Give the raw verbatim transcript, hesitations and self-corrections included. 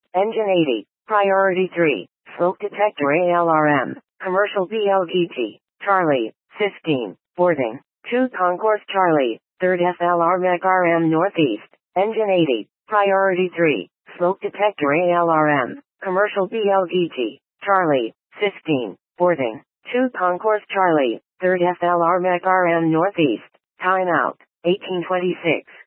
Engine eighty. Priority three. Smoke detector A L R M. Commercial B L G T. Charlie. fifteen. Boarding. two Concourse Charlie. third F L R M E C R M Northeast. Engine eighty. Priority three. Smoke detector A L R M. Commercial B L G T. Charlie. fifteen. Boarding. two Concourse Charlie. third F L R M E C R M Northeast. Time out. eighteen twenty-six.